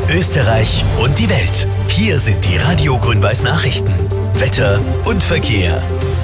Österreich und die Welt. Hier sind die Radio Grün-Weiß Nachrichten. Wetter und Verkehr.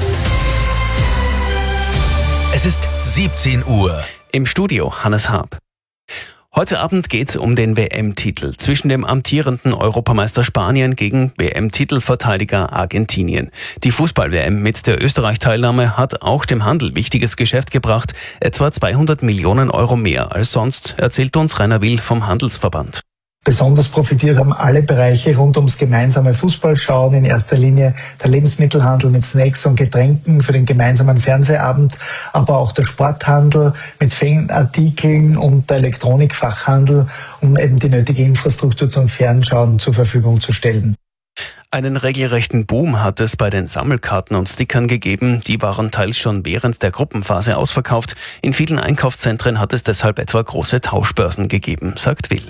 Es ist 17 Uhr. Im Studio Hannes Haab. Heute Abend geht es um den WM-Titel zwischen dem amtierenden Europameister Spanien gegen WM-Titelverteidiger Argentinien. Die Fußball-WM mit der Österreich-Teilnahme hat auch dem Handel wichtiges Geschäft gebracht. Etwa 200 Millionen Euro mehr als sonst, erzählt uns Rainer Will vom Handelsverband. Besonders profitiert haben alle Bereiche rund ums gemeinsame Fußballschauen, in erster Linie der Lebensmittelhandel mit Snacks und Getränken für den gemeinsamen Fernsehabend, aber auch der Sporthandel mit Fanartikeln und der Elektronikfachhandel, um eben die nötige Infrastruktur zum Fernschauen zur Verfügung zu stellen. Einen regelrechten Boom hat es bei den Sammelkarten und Stickern gegeben. Die waren teils schon während der Gruppenphase ausverkauft. In vielen Einkaufszentren hat es deshalb etwa große Tauschbörsen gegeben, sagt Will.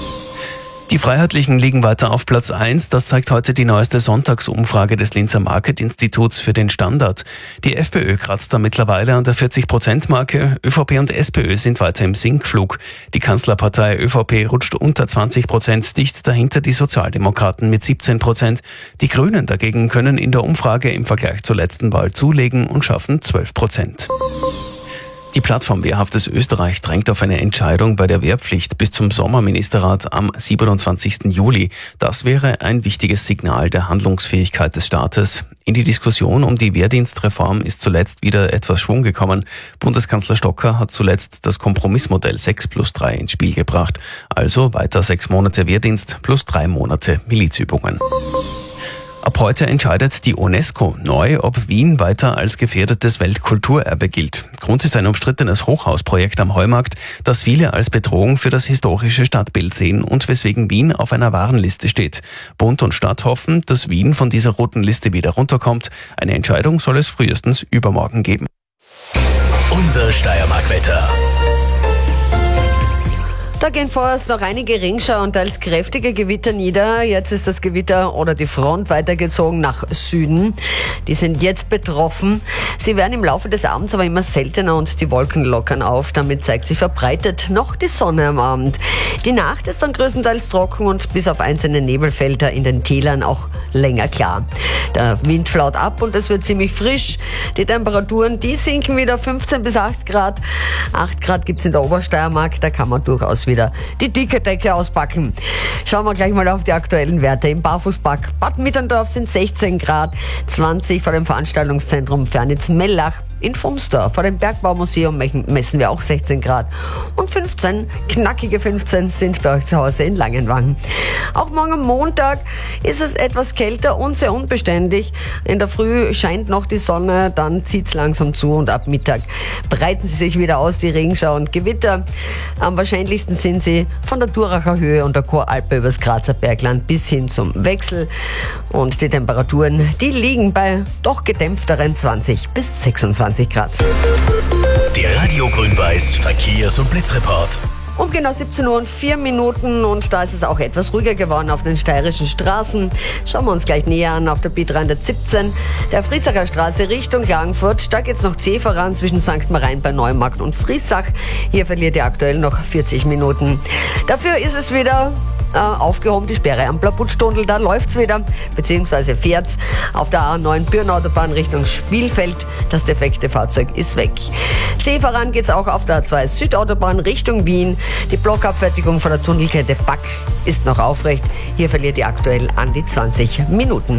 Die Freiheitlichen liegen weiter auf Platz 1. Das zeigt heute die neueste Sonntagsumfrage des Linzer Market-Instituts für den Standard. Die FPÖ kratzt da mittlerweile an der 40%-Marke. ÖVP und SPÖ sind weiter im Sinkflug. Die Kanzlerpartei ÖVP rutscht unter 20%, dicht dahinter die Sozialdemokraten mit 17%. Die Grünen dagegen können in der Umfrage im Vergleich zur letzten Wahl zulegen und schaffen 12%. Die Plattform Wehrhaftes Österreich drängt auf eine Entscheidung bei der Wehrpflicht bis zum Sommerministerrat am 27. Juli. Das wäre ein wichtiges Signal der Handlungsfähigkeit des Staates. In die Diskussion um die Wehrdienstreform ist zuletzt wieder etwas Schwung gekommen. Bundeskanzler Stocker hat zuletzt das Kompromissmodell 6+3 ins Spiel gebracht. Also weiter 6 Monate Wehrdienst plus 3 Monate Milizübungen. Ab heute entscheidet die UNESCO neu, ob Wien weiter als gefährdetes Weltkulturerbe gilt. Grund ist ein umstrittenes Hochhausprojekt am Heumarkt, das viele als Bedrohung für das historische Stadtbild sehen und weswegen Wien auf einer Warnliste steht. Bund und Stadt hoffen, dass Wien von dieser roten Liste wieder runterkommt. Eine Entscheidung soll es frühestens übermorgen geben. Unser Steiermark-Wetter. Da gehen vorerst noch einige Regenschauer und teils kräftige Gewitter nieder. Jetzt ist das Gewitter oder die Front weitergezogen nach Süden. Die sind jetzt betroffen. Sie werden im Laufe des Abends aber immer seltener und die Wolken lockern auf. Damit zeigt sich verbreitet noch die Sonne am Abend. Die Nacht ist dann größtenteils trocken und bis auf einzelne Nebelfelder in den Tälern auch länger klar. Der Wind flaut ab und es wird ziemlich frisch. Die Temperaturen, die sinken wieder 15 bis 8 Grad. 8 Grad gibt's in der Obersteiermark, da kann man durchaus wieder die dicke Decke auspacken. Schauen wir gleich mal auf die aktuellen Werte. Im Barfußpark Bad Mitterndorf sind 16 Grad, 20 vor dem Veranstaltungszentrum Fernitz-Mellach. In Fumsdorf vor dem Bergbaumuseum messen wir auch 16 Grad. Und 15, knackige 15 sind bei euch zu Hause in Langenwang. Auch morgen am Montag ist es etwas kälter und sehr unbeständig. In der Früh scheint noch die Sonne, dann zieht es langsam zu und ab Mittag breiten sie sich wieder aus, die Regenschauer und Gewitter. Am wahrscheinlichsten sind sie von der Duracher Höhe und der Choralpe übers Grazer Bergland bis hin zum Wechsel. Und die Temperaturen, die liegen bei doch gedämpfteren 20 bis 26 Grad. Der Radio Grün-Weiß Verkehrs- und Blitzreport. Um genau 17 Uhr und 4 Minuten und da ist es auch etwas ruhiger geworden auf den steirischen Straßen. Schauen wir uns gleich näher an auf der B317, der Friesacher Straße Richtung Klagenfurt. Da geht es noch zäh voran zwischen St. Marein bei Neumarkt und Friesach. Hier verliert ihr aktuell noch 40 Minuten. Dafür ist es wieder aufgehoben, die Sperre am Plaputstundel, da läuft's wieder, beziehungsweise fährt's. Auf der A9 Bürnautobahn Richtung Spielfeld, das defekte Fahrzeug ist weg. Zäh voran geht's auch auf der A2 Südautobahn Richtung Wien. Die Blockabfertigung von der Tunnelkette Back ist noch aufrecht. Hier verliert ihr aktuell an die 20 Minuten.